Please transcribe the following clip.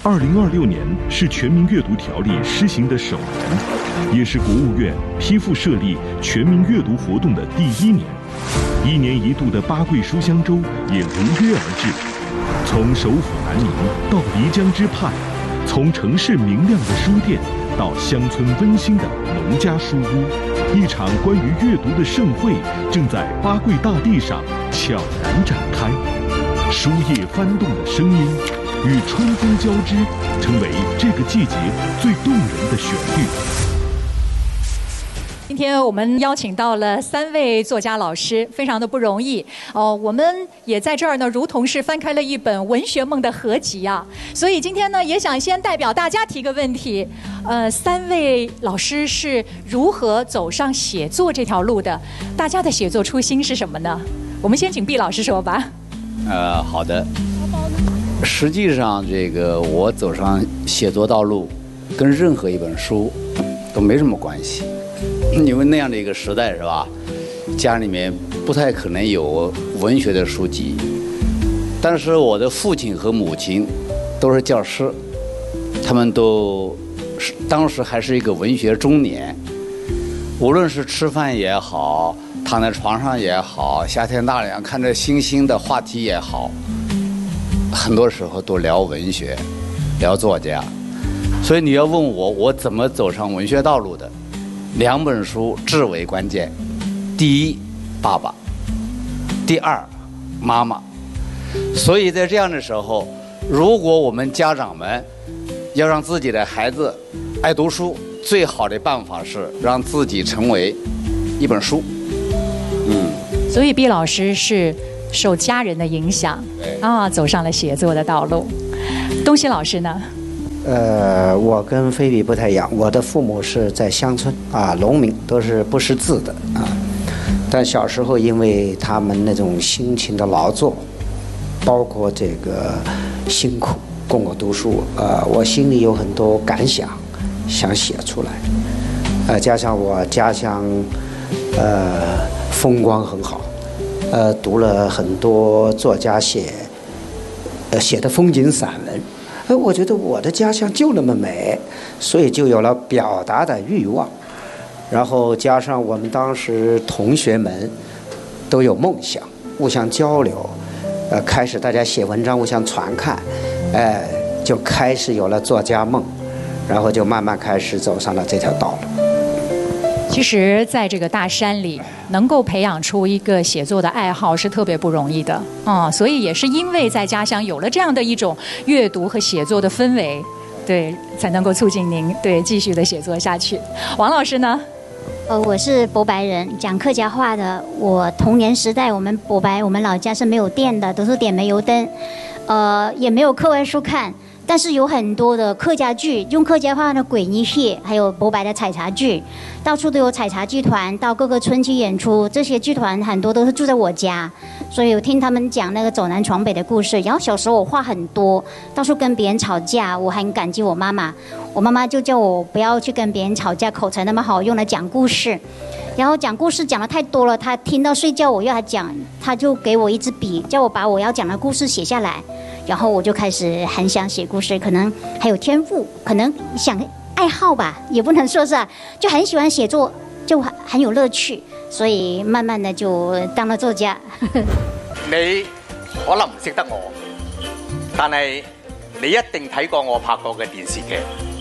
2026年是全民阅读条例施行的首年，也是国务院批复设立全民阅读活动的第1年。1年1度的八桂书香周也如约而至。从首府南宁到漓江之畔，从城市明亮的书店到乡村温馨的农家书屋，一场关于阅读的盛会正在八桂大地上悄然展开。书页翻动的声音与春风交织，成为这个季节最动人的旋律。 今天我们邀请到了3位作家老师，非常的不容易哦。我们也在这儿呢，如同是翻开了一本文学梦的合集啊。所以今天呢，也想先代表大家提个问题：3位老师是如何走上写作这条路的？大家的写作初心是什么呢？我们先请毕老师说吧。 好的。实际上，这个我走上写作道路，跟任何一本书都没什么关系。因为那样的一个时代是吧，家里面不太可能有文学的书籍。但是我的父亲和母亲都是教师，他们都当时还是一个文学中年，无论是吃饭也好，躺在床上也好，夏天大凉看着星星的话题也好，很多时候都聊文学，聊作家。所以你要问我怎么走上文学道路的，2本书至为关键。第一，爸爸；第二，妈妈。所以在这样的时候，如果我们家长们要让自己的孩子爱读书，最好的办法是让自己成为一本书。 所以毕老师是受家人的影响走上了写作的道路。东西老师呢？ 我跟菲比不太一样，我的父母是在乡村农民，都是不识字的但小时候因为他们那种辛勤的劳作，包括这个辛苦供我读书，我心里有很多感想想写出来，加上我家乡风光很好，读了很多作家写的风景散文。我觉得我的家乡就那么美，所以就有了表达的欲望。然后加上我们当时同学们都有梦想，互相交流，开始大家写文章互相传看，就开始有了作家梦，然后就慢慢开始走上了这条道路。 其实在这个大山里能够培养出一个写作的爱好是特别不容易的所以也是因为在家乡有了这样的一种阅读和写作的氛围，对，才能够促进您继续的写作下去。王老师呢？ 我是博白人，讲客家话的。我童年时代，我们博白，我们老家是没有电的，都是点煤油灯，也没有课外书看。但是有很多的客家剧，用客家话的鬼一戏，还有博白的采茶剧，到处都有采茶剧团到各个村去演出。这些剧团很多都是住在我家，所以有听他们讲那个走南闯北的故事。然后小时候我话很多，到处跟别人吵架，我很感激我妈妈。我妈妈就叫我不要去跟别人吵架，口才那么好，用来讲故事。然后讲故事讲得太多了，她听到睡觉我要她讲，她就给我一支笔，叫我把我要讲的故事写下来。然后我就开始很想写故事，可能还有天赋，可能想爱好吧，也不能说是就很喜欢写作，就很有乐趣，所以慢慢的就当了作家。 你可能唔識得我，但係你一定睇過我拍過嘅電視劇。